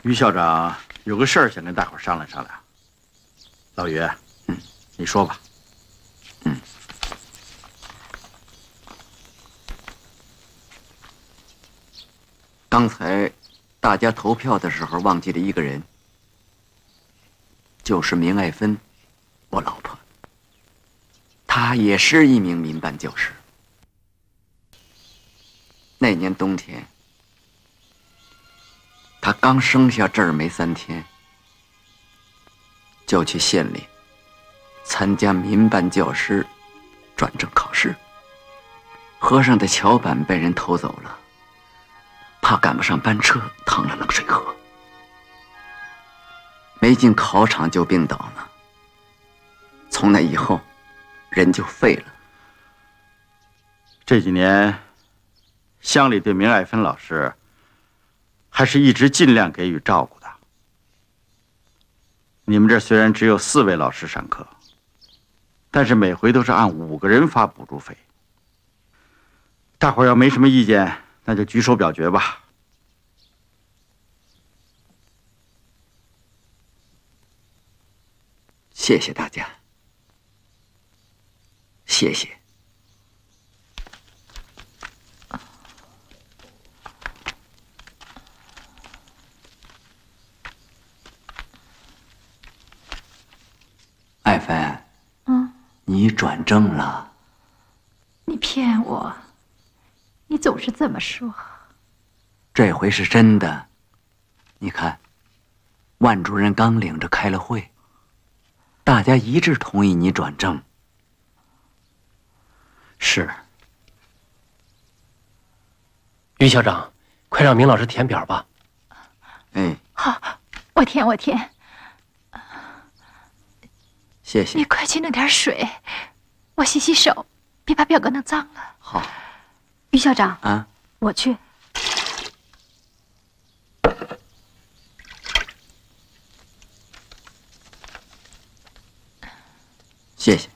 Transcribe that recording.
于校长有个事儿想跟大伙商量商量。老于，你说吧。 刚才大家投票的时候忘记了一个人，就是明爱芬，我老婆。她也是一名民办教师。那年冬天，她刚生下这儿没3天，就去县里参加民办教师转正考试。河上的桥板被人偷走了。怕赶不上班车，趟了冷水河，没进考场就病倒了。从那以后，人就废了。 这几年，乡里对明爱芬老师还是一直尽量给予照顾的。你们这虽然只有4位老师上课，但是每回都是按5个人发补助费。大伙儿要没什么意见，那就举手表决吧。 谢谢大家，谢谢。爱芬，你转正了。 你骗我，你总是这么说。 这回是真的。你看，万主任刚领着开了会，大家一致同意你转正。 是。 于校长，快让明老师填表吧。 哎， 好，我填。 谢谢。 你快去弄点水，我洗洗手，别把表格弄脏了。 好。 于校长啊， 我去。 谢谢。